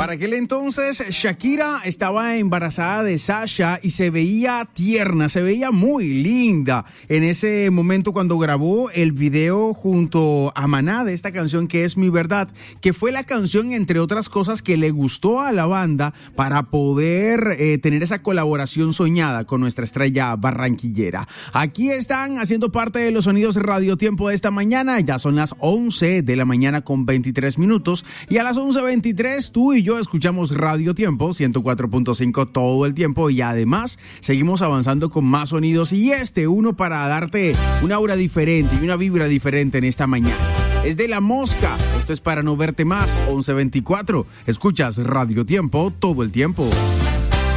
Para aquel entonces, Shakira estaba embarazada de Sasha y se veía tierna, se veía muy linda en ese momento cuando grabó el video junto a Maná de esta canción que es Mi Verdad, que fue la canción, entre otras cosas, que le gustó a la banda para poder tener esa colaboración soñada con nuestra estrella barranquillera. Aquí están haciendo parte de los sonidos Radio Tiempo de esta mañana. Ya son las 11 de la mañana con 23 minutos y a las 11:23 tú y yo escuchamos Radio Tiempo 104.5 todo el tiempo y además seguimos avanzando con más sonidos y uno para darte una aura diferente y una vibra diferente en esta mañana. Es de La Mosca, esto es Para No Verte Más, 11:24. Escuchas Radio Tiempo todo el tiempo.